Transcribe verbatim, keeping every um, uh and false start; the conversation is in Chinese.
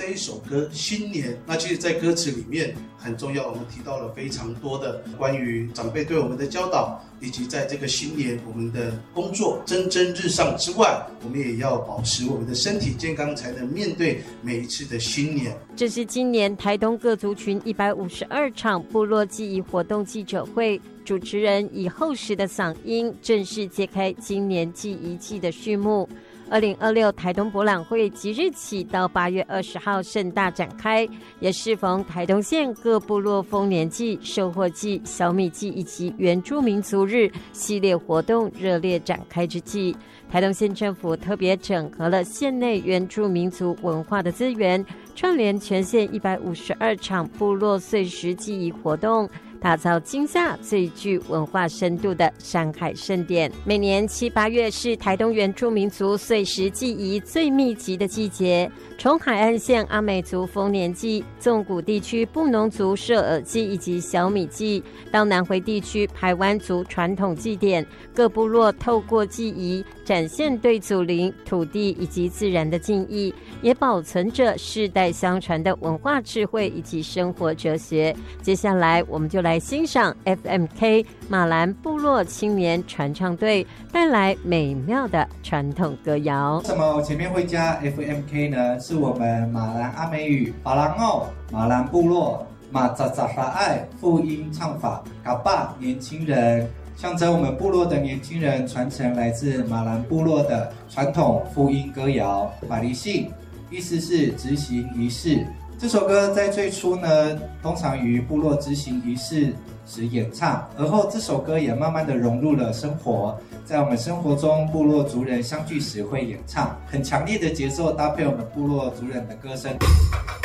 这一首歌《新年》，那其实在歌词里面很重要，我们提到了非常多的关于长辈对我们的教导，以及在这个新年我们的工作蒸蒸日上之外，我们也要保持我们的身体健康，才能面对每一次的新年。 这是今年台东各族群一百五十二场部落记忆活动记者会，主持人以厚实的嗓音正式揭开今年记忆季的序幕。二零二六台东博览会即日起到八月二十号盛大展开，也适逢台东县各部落丰年祭、收获祭、小米祭以及原住民族日系列活动热烈展开之际，台东县政府特别整合了县内原住民族文化的资源，串联全县一百五十二场部落岁时记忆活动，打造今夏最具文化深度的山海盛典。每年七八月是台东原住民族岁时记忆最密集的季节，从海岸线阿美族丰年祭、纵谷地区布农族社尔祭以及小米祭，到南回地区排湾族传统祭典，各部落透过记忆展现对祖灵、土地以及自然的敬意，也保存着世代相传的文化智慧以及生活哲学。接下来我们就来欣赏 F M K 马兰部落青年传唱队带来美妙的传统歌谣。 为什么我前面会加 F M K 呢？是我们马兰阿美语巴兰奥马兰部落马扎扎拉爱复音唱法嘎巴年轻人，象征我们部落的年轻人传承来自马兰部落的传统复音歌谣。法理性意思是执行仪式。这首歌在最初呢，通常于部落执行仪式时演唱，而后这首歌也慢慢的融入了生活，在我们生活中，部落族人相聚时会演唱，很强烈的节奏搭配我们部落族人的歌声。